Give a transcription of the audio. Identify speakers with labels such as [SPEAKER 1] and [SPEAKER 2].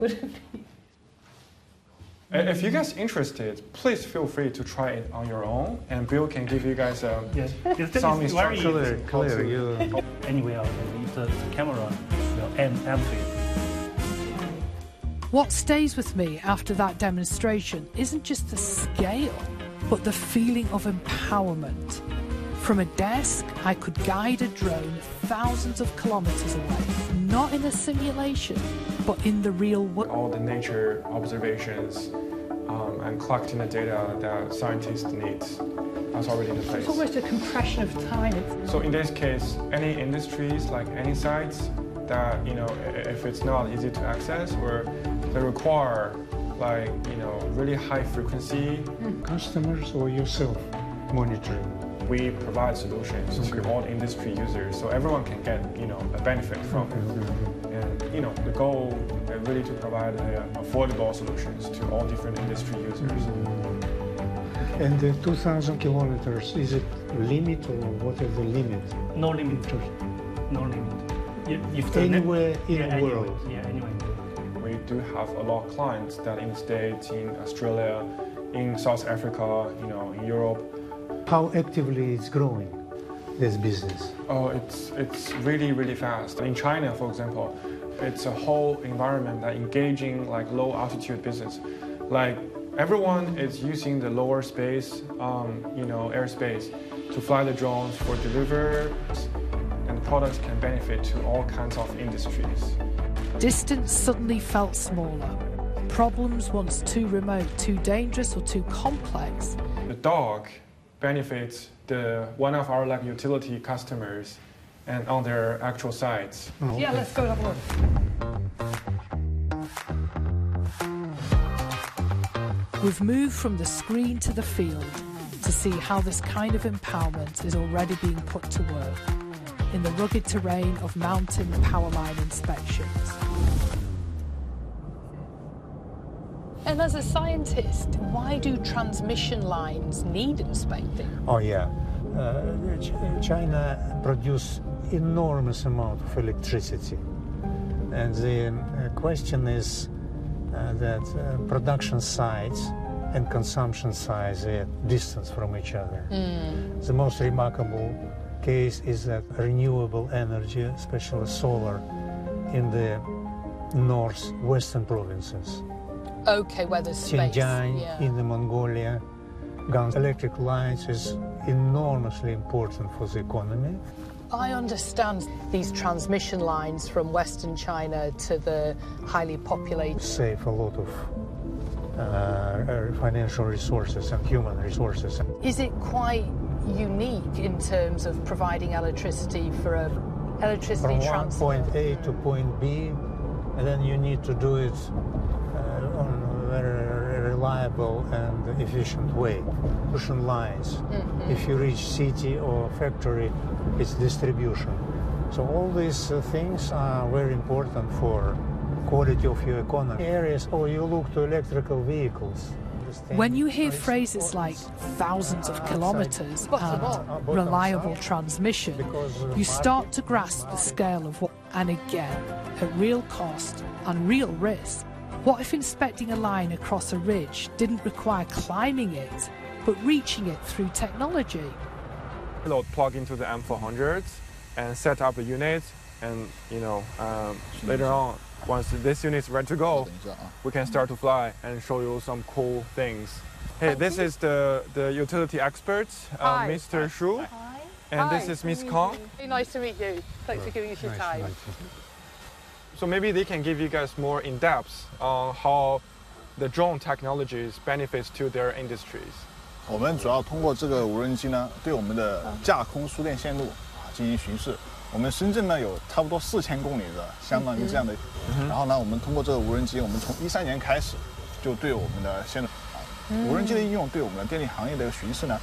[SPEAKER 1] Would it be?
[SPEAKER 2] If you guys interested, please feel free to try it on your own, and Bill can give you guys some instructions.
[SPEAKER 3] Clear.
[SPEAKER 4] Anyway, if the camera will amplify.
[SPEAKER 5] What stays with me after that demonstration isn't just the scale, but the feeling of empowerment. From a desk, I could guide a drone thousands of kilometers away, not in a simulation, but in the real world.
[SPEAKER 2] All the nature observations and collecting the data that scientists need. That's already in place.
[SPEAKER 1] It's almost a compression of time.
[SPEAKER 2] So in this case, any industries, like any sites that, if it's not easy to access or they require really high frequency.
[SPEAKER 3] Customers or yourself monitoring?
[SPEAKER 2] We provide solutions to all industry users, so everyone can get, a benefit from it. And, the goal is really to provide affordable solutions to all different industry users.
[SPEAKER 3] And the 2,000 kilometers, is it limit or what is the limit?
[SPEAKER 4] No limit. No limit. If
[SPEAKER 3] anywhere in the world?
[SPEAKER 4] Yeah, anywhere in the world.
[SPEAKER 2] We do have a lot of clients that in the States, in Australia, in South Africa, in Europe.
[SPEAKER 3] How actively it's growing, this business?
[SPEAKER 2] Oh, it's really, really fast. In China, for example, it's a whole environment that engaging low altitude business. Everyone is using the lower space, airspace to fly the drones for delivery, and the products can benefit to all kinds of industries.
[SPEAKER 5] Distance suddenly felt smaller. Problems once too remote, too dangerous, or too complex.
[SPEAKER 2] The dog benefits one of our utility customers and on their actual sites.
[SPEAKER 3] Oh, okay.
[SPEAKER 1] Yeah, let's go have a look.
[SPEAKER 5] We've moved from the screen to the field to see how this kind of empowerment is already being put to work in the rugged terrain of mountain power line inspections.
[SPEAKER 1] And as a scientist, why do transmission lines need inspecting?
[SPEAKER 3] Oh yeah, China produces enormous amount of electricity, and the question is that production sites and consumption sites are distance from each other. The most remarkable case is that renewable energy, especially solar, in the northwestern provinces.
[SPEAKER 1] Okay, where there's space.
[SPEAKER 3] Xinjiang, in the Mongolia, guns, electric lines is enormously important for the economy.
[SPEAKER 1] I understand these transmission lines from Western China to the highly populated.
[SPEAKER 3] Save a lot of financial resources and human resources.
[SPEAKER 1] Is it quite unique in terms of providing electricity for a electricity
[SPEAKER 3] from
[SPEAKER 1] transfer?
[SPEAKER 3] From point A to point B, and then you need to do it on a very reliable and efficient way. Distribution lines. If you reach city or factory, it's distribution. So all these things are very important for quality of your economy. Areas, or you look to electrical vehicles.
[SPEAKER 5] When you hear phrases like thousands of kilometers and reliable transmission, you start to grasp the scale of what, and again, at real cost and real risk. What if inspecting a line across a ridge didn't require climbing it, but reaching it through technology?
[SPEAKER 2] Plug into the M400s and set up the units, and later on, once this unit is ready to go, we can start to fly and show you some cool things. Hey, this is the utility experts, Mr. Shu, and this is Miss Kong.
[SPEAKER 1] Very nice to meet you. Thanks for giving us your time.
[SPEAKER 2] So maybe they can give you guys more in depth on how the drone technologies benefits to their industries.
[SPEAKER 6] 我们主要通过这个无人机呢，对我们的架空输电线路进行巡视。我们深圳呢有差不多4000公里的相当于这样的，然后呢，我们通过这个无人机，我们从13年开始就对我们的线路，无人机的应用对我们的电力行业的巡视呢